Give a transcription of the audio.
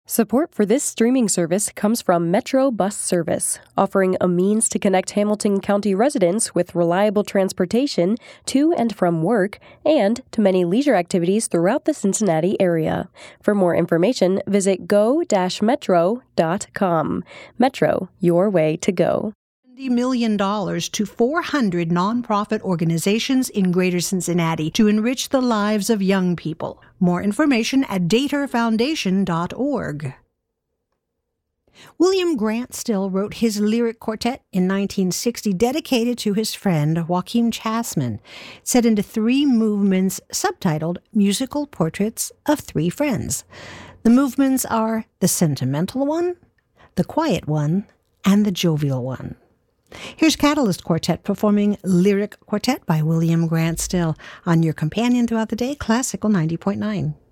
Support for this streaming service comes from Metro Bus Service, offering a means to connect Hamilton County residents with reliable transportation to and from work and to many leisure activities throughout the Cincinnati area. For more information, visit go-metro.com. Metro, your way to go. $70 million to 400 nonprofit organizations in Greater Cincinnati to enrich the lives of young people. More information at daterfoundation.org. William Grant Still wrote his lyric quartet in 1960, dedicated to his friend Joachim Chasman, set into 3 movements subtitled Musical Portraits of 3 Friends. The movements are the sentimental one, the quiet one, and the jovial one. Here's Catalyst Quartet performing Lyric Quartet by William Grant Still on your companion throughout the day, Classical 90.9.